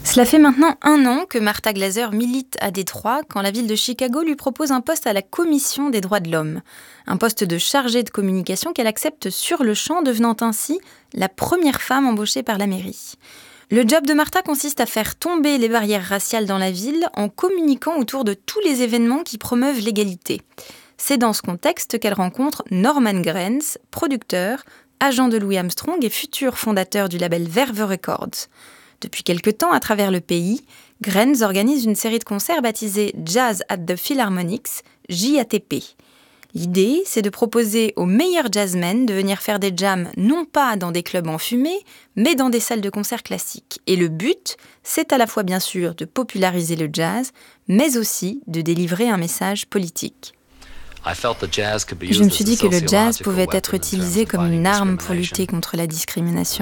Cela fait maintenant 1 an que Martha Glaser milite à Détroit quand la ville de Chicago lui propose un poste à la Commission des droits de l'homme. Un poste de chargée de communication qu'elle accepte sur le champ, devenant ainsi la première femme embauchée par la mairie. Le job de Martha consiste à faire tomber les barrières raciales dans la ville en communiquant autour de tous les événements qui promeuvent l'égalité. C'est dans ce contexte qu'elle rencontre Norman Granz, producteur, agent de Louis Armstrong et futur fondateur du label Verve Records. Depuis quelque temps, à travers le pays, Granz organise une série de concerts baptisés Jazz at the Philharmonics, JATP. L'idée, c'est de proposer aux meilleurs jazzmen de venir faire des jams non pas dans des clubs enfumés, mais dans des salles de concert classiques. Et le but, c'est à la fois bien sûr de populariser le jazz, mais aussi de délivrer un message politique. Je me suis dit que le jazz pouvait être utilisé comme une arme pour lutter contre la discrimination.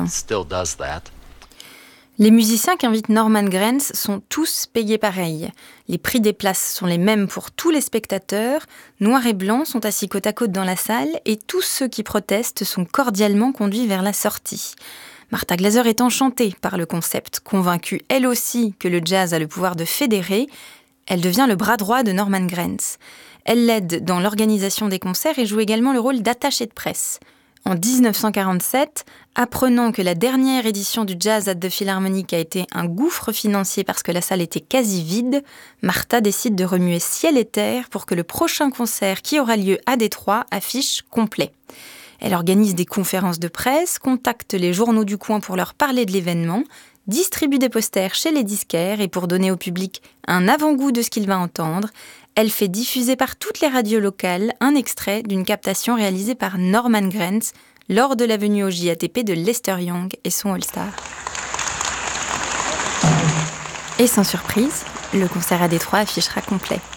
Les musiciens qu'invite Norman Granz sont tous payés pareil. Les prix des places sont les mêmes pour tous les spectateurs. Noirs et blancs sont assis côte à côte dans la salle et tous ceux qui protestent sont cordialement conduits vers la sortie. Martha Glaser est enchantée par le concept. Convaincue elle aussi que le jazz a le pouvoir de fédérer, elle devient le bras droit de Norman Granz. Elle l'aide dans l'organisation des concerts et joue également le rôle d'attachée de presse. En 1947, apprenant que la dernière édition du Jazz at the Philharmonic a été un gouffre financier parce que la salle était quasi vide, Martha décide de remuer ciel et terre pour que le prochain concert qui aura lieu à Détroit affiche complet. Elle organise des conférences de presse, contacte les journaux du coin pour leur parler de l'événement, distribue des posters chez les disquaires et pour donner au public un avant-goût de ce qu'il va entendre, elle fait diffuser par toutes les radios locales un extrait d'une captation réalisée par Norman Granz lors de la venue au JATP de Lester Young et son All-Star. Et sans surprise, le concert à Détroit affichera complet.